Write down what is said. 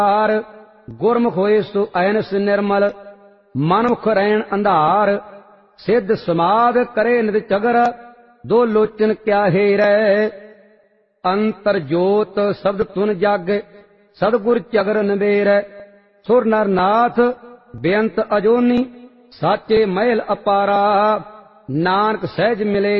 गुरमुख होए सो ऐनस निर्मल, मनमुख रैन अंधार। सिद्ध समाध करे नित चगर, दो लोचन क्या हेरै। अंतर जोत शब्द तुन जागे, सतगुर चगर नबेरै। सुर नर नाथ बेअंत अजोनी, साचे महल अपारा। नानक सहज मिले